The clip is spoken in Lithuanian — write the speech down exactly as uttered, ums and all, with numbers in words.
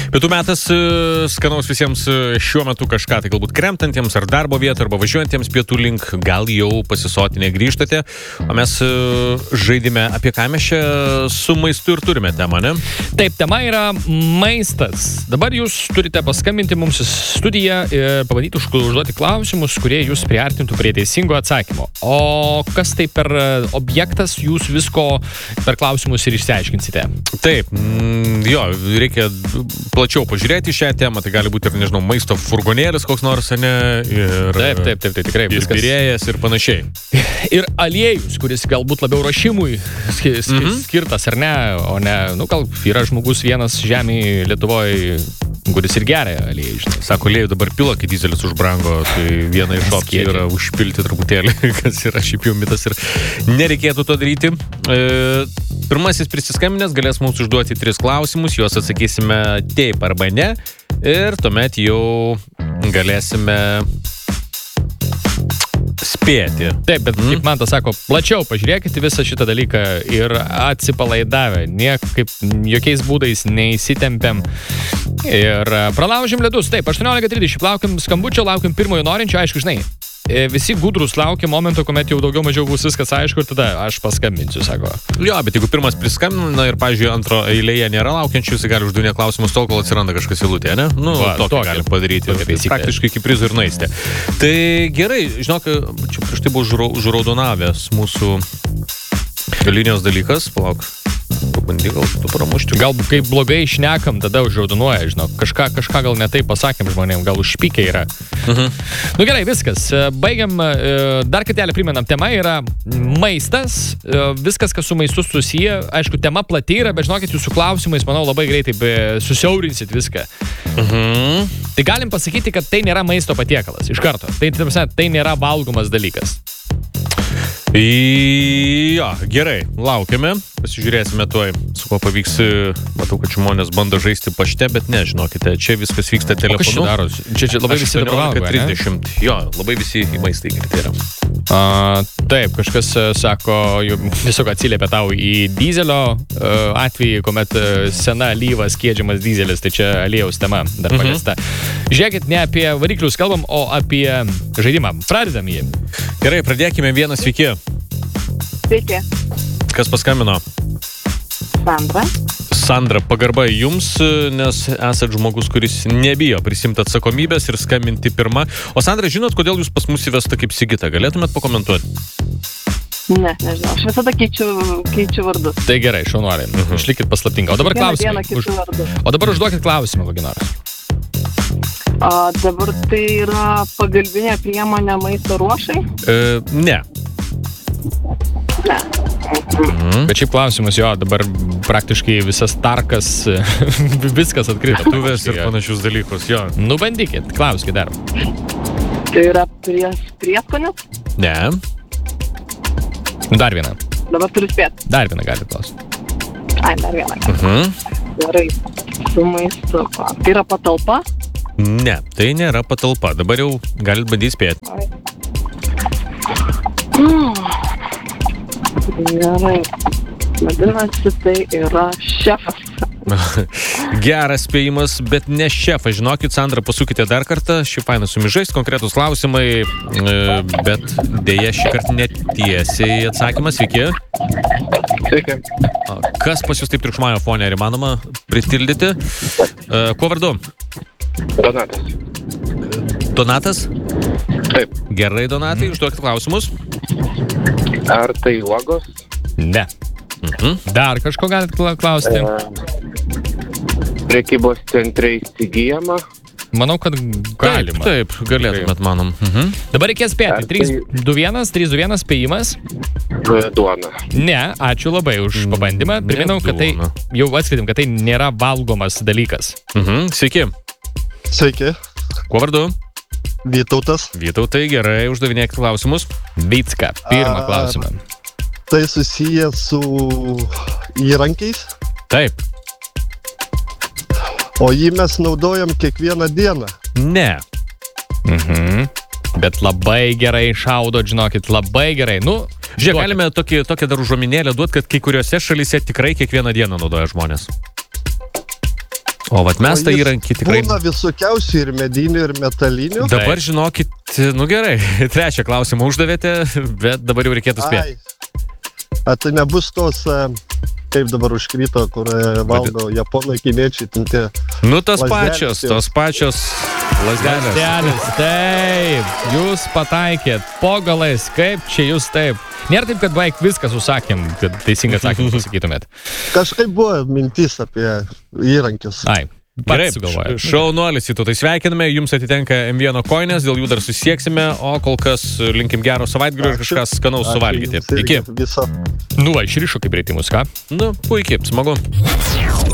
Pietų metas skanaus visiems šiuo metu kažką, tai galbūt kremtantiems ar darbo vietą, arba važiuojantiems pietų link, gal jau pasisotinę grįžtate. O mes žaidime, apie ką mes čia su maistu ir turime temą, ne? Taip, tema yra maistas. Dabar jūs turite paskambinti mums į studiją ir pabandyti užduoti klausimus, kurie jūs priartintų prie teisingo atsakymo. O kas tai per objektas, jūs visko per klausimus ir išsiaiškinsite. Taip, jo, reikia plačiau pažiūrėti šią temą, tai gali būti ir, nežinau, maisto furgonėlis koks nors, ne? Ir taip, taip, taip, tai tikrai viskas. Birėjas ir panašiai. Ir aliejus, kuris galbūt labiau ruošimui sk- sk- mm-hmm. skirtas, ar ne? O ne, nu, gal yra žmogus vienas žemėje Lietuvoje, kuris ir geria aliejų, žinai. Sako, aliejų dabar pila, kai dizelis užbrango, tai viena iš opcijų yra užpilti truputėlį, kas yra šiaip jau mitas ir nereikėtų to daryti. E, pirmasis prisiskambinęs galės mums užduoti tris klausimus, juos atsakysime taip arba ne ir tuomet jau galėsime spėti. Taip, bet mm. kaip man tas sako, plačiau pažiūrėkite visą šitą dalyką ir atsipalaidavę, niekaip jokiais būdais neįsitempiam ir pralaužim ledus. Taip, aštuoniolika trisdešimt, laukiam skambučio, laukiam pirmojo norinčio, aišku, žinai, visi gudrus laukia momento, kuomet jau daugiau mažiau bus viskas aišku ir tada aš paskambinsiu, sako. Jo, bet jeigu pirmas priskambina ir, pavyzdžiui, antro eilėje nėra laukiančių, jis gali užduoti klausimus tol, kol atsiranda kažkas eilutė, ne? Nu, Va, tokį gali padaryti. Praktiškai iki prizų ir naistė. Tai gerai, žinok, čia prieš tai buvo užraudonavęs mūsų linijos dalykas, palauk. Pabandyk gal tu pramušti. Gal kaip blogai šnekam, tada užraudonuoja, žinok. Kažką, kažką gal ne taip pasakėm žmonėm, gal užpykę yra. Uh-huh. Nu gerai, viskas. Baigiam, dar kartelį primenam, tema yra maistas, viskas, kas su maistu susiję. Aišku, tema plati yra, bet žinokit, jūsų klausimais, manau, labai greitai susiaurinsit viską. Uh-huh. Tai galim pasakyti, kad tai nėra maisto patiekalas, iš karto. Tai, tai nėra valgomas dalykas. Jo, gerai, laukiame, pasižiūrėsime tuoj, su ko pavyks. Matau, kad žmonės bando žaisti pašte, bet ne, žinokite, čia viskas vyksta telefonu. O kas čia daros? Čia, čia labai visi dabar valgo, trisdešimt, jo, labai visi į maistą įgirti yra. A, taip, kažkas sako, tiesiog atsiliepia tau į dizelio atvejį, kuomet sena alyva skiedžiamas dizelis, tai čia aliejaus tema dar paliesta. Mhm. Žiūrėkit, ne apie variklius kalbam, o apie žaidimą. Pradedam jį. Gerai, pradėkime vieną, sveiki. Sveiki. Kas paskambino? Sandra. Sandra, pagarba jums, nes esat žmogus, kuris nebijo prisimti atsakomybės ir skambinti pirmą. O Sandra, žinot, kodėl jūs pas mus įvesta kaip Sigita? Galėtumėt pakomentuoti? Ne, nežinau. Aš visada keičiu, keičiu vardus. Tai gerai, šaunuoliai. Uh-huh. Išlikit paslaptinga. O dabar klausimai. Už... O dabar užduokit klausimą kokį nors. A, dabar tai yra pagalbinė priemonė maisto ruošai? E, ne. Ne. Mhm. Bet šiaip klausimas, jo, dabar praktiškai visas tarkas, viskas atkrito. Tuvės ir panašius dalykus, jo. Nu, bandykit, klauskit dar. Tai yra pries, prieskonis? Ne. Dar vieną. Dabar turiu spėti. Dar vieną galite klausyti. Ai, dar vieną. Mhm. Gerai, su maistu. Tai yra patalpa? Ne, tai nėra patalpa. Dabar jau galit bandyti spėti. Mm. Gerai. Vadinasi, tai yra šefas. Geras spėjimas, bet ne šefas. Žinokit, Sandra, pasukite dar kartą. Šį fainą sumižais, konkretus klausimai, bet dėja šį kartą netiesiai atsakymas. Sveiki. Sveiki. Kas pas jūs taip triukšmauja fone, ar įmanoma pritildyti? Kuo vardu? Donatas. Donatas? Taip. Gerai, Donatai, užduokit klausimus. Ar tai uogos? Ne. Mhm. Dar kažko galit klausti? E, prekybos centre įsigijama? Manau, kad galima. Taip, taip galėtumėt, manom. Mhm. Dabar reikės spėti. trys du vienas, trys du vienas spėjimas. Duona. Ne, ačiū labai už pabandymą. Priminau, kad tai, jau atskaitim, kad tai nėra valgomas dalykas. Mhm. Sveiki. Sveiki. Kuo vardu? Vytautas. Vytautai, gerai, uždavinėk klausimus. Vycka, pirmą klausimą. Tai susiję su įrankiais? Taip. O jį mes naudojam kiekvieną dieną? Ne. Mhm. Bet labai gerai šaudo, žinokit, labai gerai. Nu, žiūrėk, galime tokį, tokią dar užuominėlę duoti, kad kai kuriuose šalyse tikrai kiekvieną dieną naudoja žmonės. O vat mes tą įrankį tikrai... Būna visokiausių ir medinių, ir metalinių. Dabar žinokit, nu gerai, trečią klausimą uždavėte, bet dabar jau reikėtų spėti. A tai nebus tos, kaip dabar užkrito, kur valdo japonai, kiniečiai, ten tie... Nu, tos pačios, tos pačios lasdelės. Lasdelės, taip, jūs pataikėt, po galais, kaip čia jūs taip. Nėra taip, kad beveik viską susakėm, kad teisingą atsakymą pasakytumėt. Kažkaip buvo mintis apie įrankius. Ai. Gerai, šaunuolis į to, tai sveikiname, jums atitenka M vienas koinės, dėl jų dar susieksime, o kol kas linkim gero savaitgalio ir kažkas skanaus suvalgyti. Iki. Viso. Nu, va, išrišo kaip reikimus, ką? Nu, puikiai, smagu.